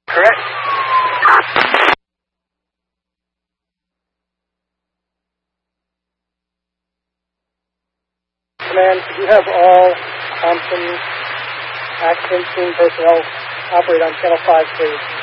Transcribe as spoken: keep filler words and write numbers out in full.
Correct. Command, could you have all Thompson accident scene personnel operate on channel five, please?